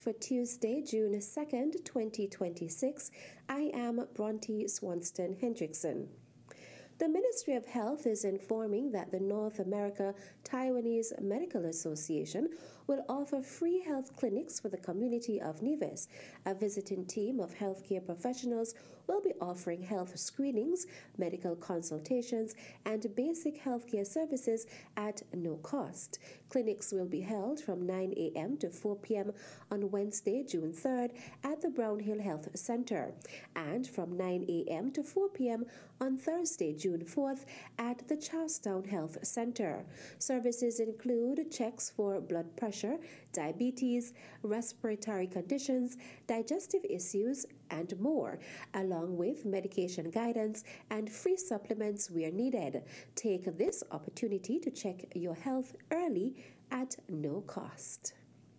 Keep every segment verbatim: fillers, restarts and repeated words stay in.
For Tuesday, June second, twenty twenty-six, I am Bronte Swanston Hendrickson. The Ministry of Health is informing that the North America Taiwanese Medical Association will offer free health clinics for the community of Nevis. A visiting team of healthcare professionals will be offering health screenings, medical consultations, and basic healthcare services at no cost. Clinics will be held from nine a m to four p m on Wednesday, June third at the Brownhill Health Center, and from nine a m to four p m on Thursday, June fourth at the Charlestown Health Center. Services include checks for blood pressure, diabetes, respiratory conditions, digestive issues, and more, along with medication guidance and free supplements where needed. Take this opportunity to check your health early at no cost.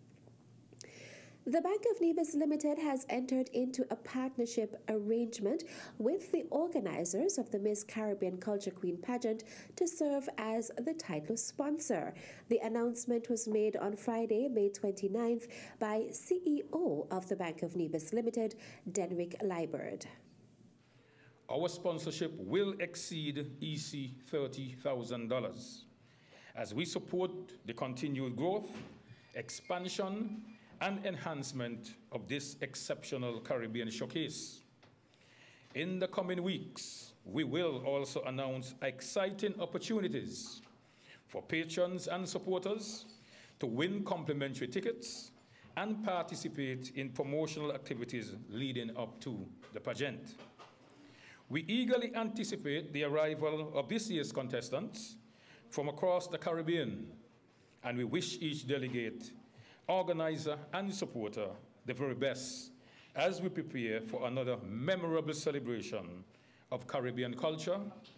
The Bank of Nevis Limited has entered into a partnership arrangement with the organizers of the Miss Caribbean Culture Queen pageant to serve as the title sponsor. The announcement was made on Friday, May twenty-ninth, by C E O of the Bank of Nevis Limited, Denrick Liburd. Our sponsorship will exceed E C thirty thousand dollars as we support the continued growth, expansion, and enhancement of this exceptional Caribbean showcase. In the coming weeks, we will also announce exciting opportunities for patrons and supporters to win complimentary tickets and participate in promotional activities leading up to the pageant. We eagerly anticipate the arrival of this year's contestants from across the Caribbean, and we wish each delegate, organizer, and supporter the very best as we prepare for another memorable celebration of Caribbean culture,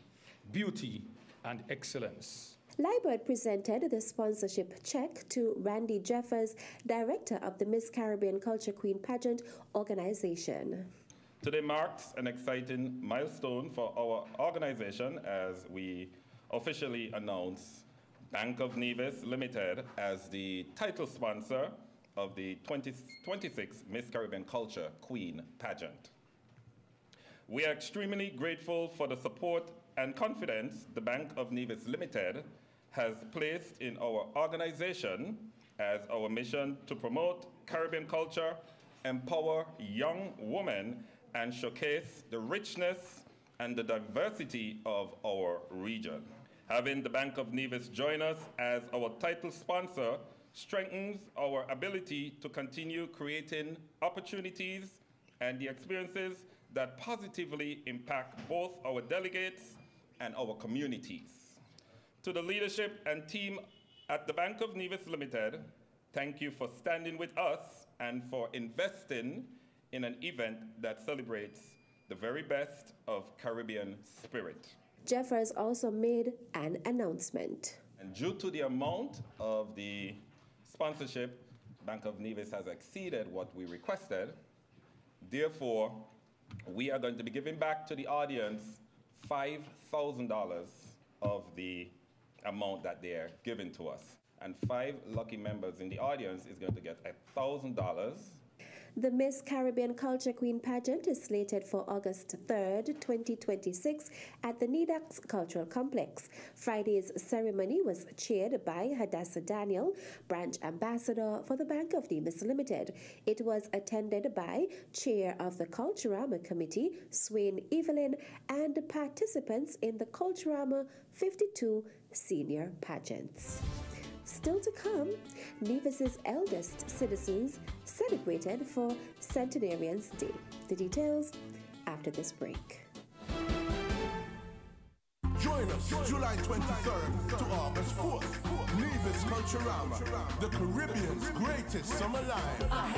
beauty, and excellence. Liburd presented the sponsorship check to Randy Jeffers, director of the Miss Caribbean Culture Queen pageant organization. Today marks an exciting milestone for our organization as we officially announce Bank of Nevis Limited as the title sponsor of the twenty twenty-six Miss Caribbean Culture Queen pageant. We are extremely grateful for the support and confidence the Bank of Nevis Limited has placed in our organization as our mission to promote Caribbean culture, empower young women, and showcase the richness and the diversity of our region. Having the Bank of Nevis join us as our title sponsor strengthens our ability to continue creating opportunities and the experiences that positively impact both our delegates and our communities. To the leadership and team at the Bank of Nevis Limited, thank you for standing with us and for investing in an event that celebrates the very best of Caribbean spirit. Jeffers also made an announcement. And due to the amount of the sponsorship, Bank of Nevis has exceeded what we requested. Therefore, we are going to be giving back to the audience five thousand dollars of the amount that they are giving to us. And five lucky members in the audience is going to get one thousand dollars. The Miss Caribbean Culture Queen pageant is slated for August third, twenty twenty-six at the Nedax Cultural Complex. Friday's ceremony was chaired by Hadassah Daniel, Branch Ambassador for the Bank of Nevis Limited. It was attended by Chair of the Culturama Committee, Swain Evelyn, and participants in the Culturama fifty-two Senior Pageants. Still to come, Nevis's eldest citizens celebrated for Centenarians Day. The details after this break. Join us July twenty-third to August fourth. Nevis Culturama, the Caribbean's greatest summer live.